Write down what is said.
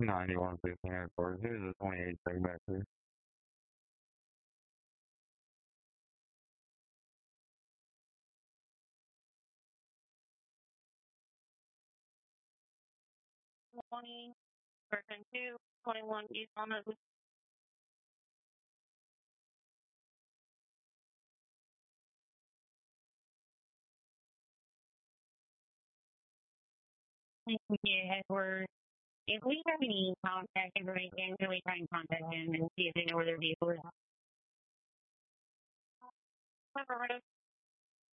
9115 headquarters. Here's the 28 take back here. Morning, person 221 East Walnut. Yeah, Edward. If we have any contact information, can we try and contact him and see if they know where their vehicle is?